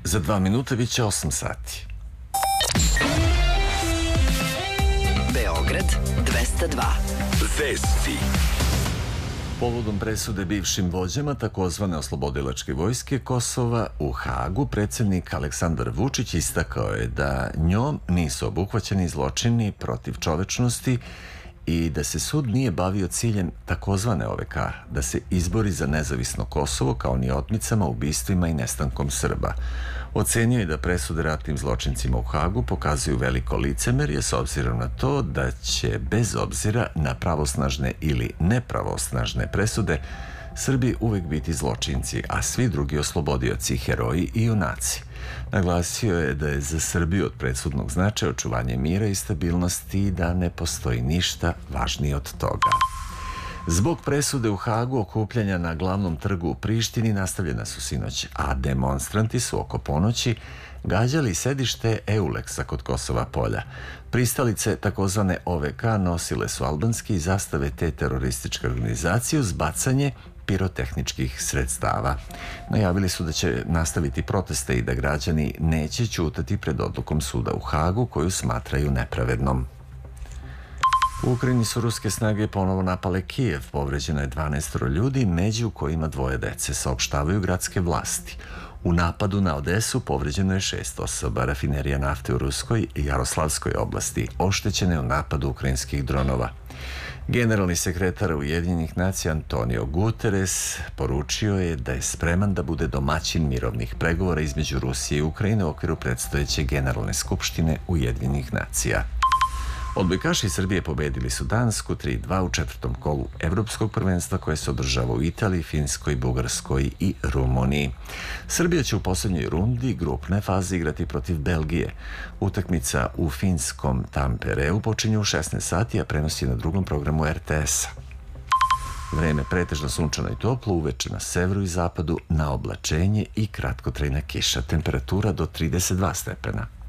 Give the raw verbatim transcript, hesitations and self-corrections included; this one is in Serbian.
Za dva minuta bit će osam sati. Beograd dvesta dva. Vesti. Povodom presude bivšim vođama takozvane oslobodilačke vojske Kosova u Hagu, predsjednik Aleksandar Vučić istakao je da njom nisu obuhvaćeni zločini protiv čovečnosti i da se sud nije bavio ciljem takozvane O V K, da se izbori za nezavisno Kosovo kao ni otmicama, ubistvima i nestankom Srba. Ocenio je da presude ratnim zločincima u Hagu pokazuju veliko licemerje s obzirom na to da će bez obzira na pravosnažne ili nepravosnažne presude Srbi uvek biti zločinci, a svi drugi oslobodioci, heroji i junaci. Naglasio je da je za Srbiju od presudnog značaja očuvanje mira i stabilnosti i da ne postoji ništa važnije od toga. Zbog presude u Hagu okupljanja na glavnom trgu u Prištini nastavljena su sinoć, a demonstranti su oko ponoći gađali sedište Euleksa kod Kosova polja. Pristalice takozvane O V K nosile su albanske zastave te terorističke organizacije uz bacanje pirotehničkih sredstava. Najavili su da će nastaviti proteste i da građani neće ćutati pred odlukom suda u Hagu koju smatraju nepravednom. U Ukrajini su ruske snage ponovo napale Kijev, povređeno je dvanaest ljudi, među kojima dvoje dece, saopštavaju gradske vlasti. U napadu na Odesu povređeno je šest osoba, rafinerija nafte u Ruskoj i Jaroslavskoj oblasti, oštećene u napadu ukrajinskih dronova. Generalni sekretar Ujedinjenih nacija Antonio Guterres poručio je da je spreman da bude domaćin mirovnih pregovora između Rusije i Ukrajine u okviru predstojeće Generalne skupštine Ujedinjenih nacija. Odbojkaši Srbije pobedili su Dansku tri dva u četvrtom kolu evropskog prvenstva koje se održava u Italiji, Finskoj, Bugarskoj i Rumuniji. Srbija će u posljednjoj rundi grupne faze igrati protiv Belgije. Utakmica u finskom Tampereu počinje u šesnaest sati, a prenos je na drugom programu R T S-a. Vreme pretežno sunčano i toplo, uveče na severu i zapadu na oblačenje i kratkotrajna kiša. Temperatura do trideset dva stepena.